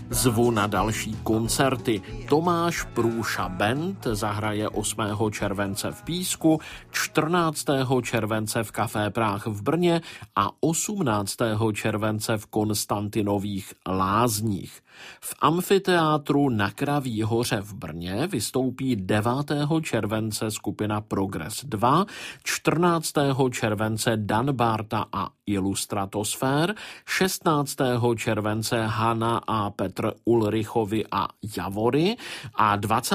Zvu na další koncerty. Tomáš Průša Band zahraje 8. července v Písku, 14. července v Café Práh v Brně a 18. července v Konstantinových Lázních. V amfiteátru na Kraví hoře v Brně vystoupí 9. července skupina Progress 2, 14. července Dan Barta a Illustratosfér, 16. července Hanna a Petr Ulrichovi a Javory a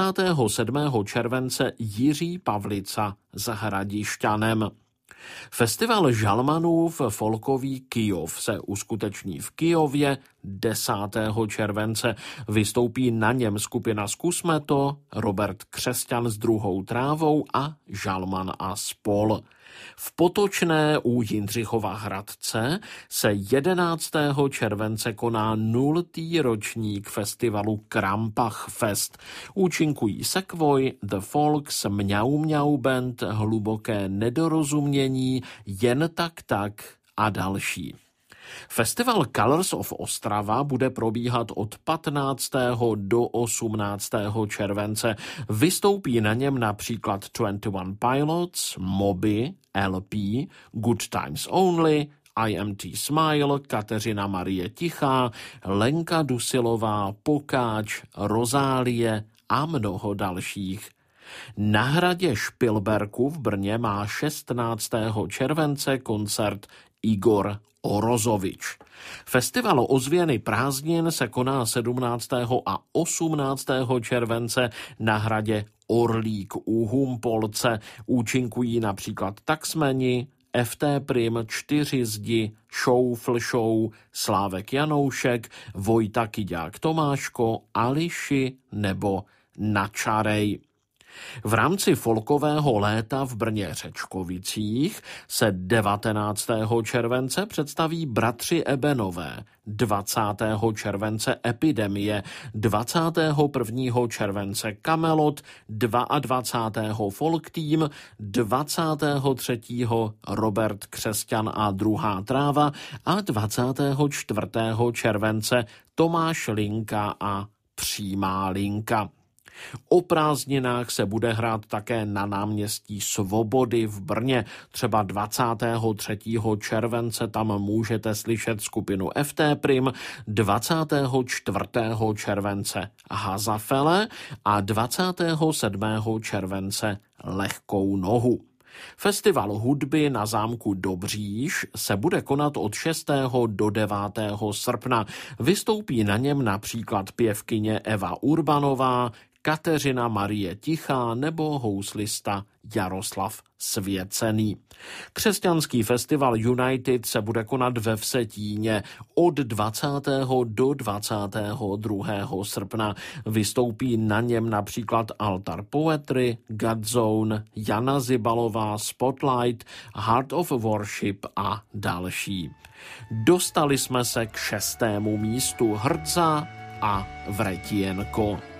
27. července Jiří Pavlica s Hradišťanem. Festival Žalmanův folkový Kyjov se uskuteční v Kyjově 10. července. Vystoupí na něm skupina Zkusme to, Robert Křesťan s Druhou trávou a Žalman a spol. V Potočné u Jindřichova Hradce se 11. července koná 0. ročník festivalu Krampach Fest. Účinkují Sekvoj, The Folks, Mňau Mňau Band, Hluboké nedorozumění, Jen tak a další. Festival Colors of Ostrava bude probíhat od 15. do 18. července. Vystoupí na něm například 21 Pilots, Moby, LP, Good Times Only, IMT Smile, Kateřina Marie Tichá, Lenka Dusilová, Pokáč, Rozálie a mnoho dalších. Na hradě Špilberku v Brně má 16. července koncert Igor Orozovič. Festival ozvěny prázdnin se koná 17. a 18. července na hradě Orlík u Humpolce. Účinkují například Taxmeni, FT Prim, 4 zdi, Šoufl Show, Slávek Janoušek, Vojta Kyďák Tomáško, Ališi nebo Načarej. V rámci folkového léta v Brně Řečkovicích se 19. července představí Bratři Ebenové, 20. července Epidemie, 21. července Kamelot, 22. Folk Team, 23. Robert Křesťan a Druhá tráva a 24. července Tomáš Linka a Přímá linka. O prázdninách se bude hrát také na náměstí Svobody v Brně. Třeba 23. července tam můžete slyšet skupinu FT Prim, 24. července Hazafele a 27. července Lehkou nohu. Festival hudby na zámku Dobříš se bude konat od 6. do 9. srpna. Vystoupí na něm například pěvkyně Eva Urbanová, Kateřina Marie Tichá nebo houslista Jaroslav Svěcený. Křesťanský festival United se bude konat ve Vsetíně od 20. do 22. srpna. Vystoupí na něm například Altar Poetry, Godzone, Jana Zibalová, Spotlight, Heart of Worship a další. Dostali jsme se k 6. místu Hrdza a Vretienko.